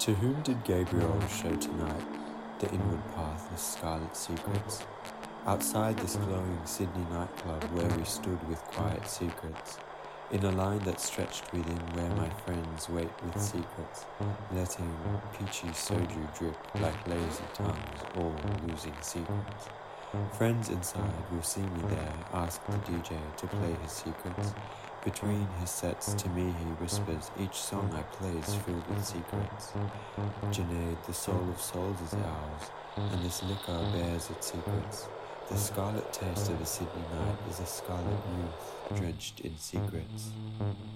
To whom did Gabriel show tonight the inward path of scarlet secrets? Outside this glowing Sydney nightclub where we stood with quiet secrets, in a line that stretched within where my friends wait with secrets, letting peachy soju drip like lazy tongues, all losing secrets. Friends inside will see me there, ask the DJ to play his secrets. Between his sets to me he whispers, each song I play is filled with secrets. Junaid, the soul of souls is ours, and this liquor bears its secrets. The scarlet taste of a Sydney night is a scarlet youth drenched in secrets.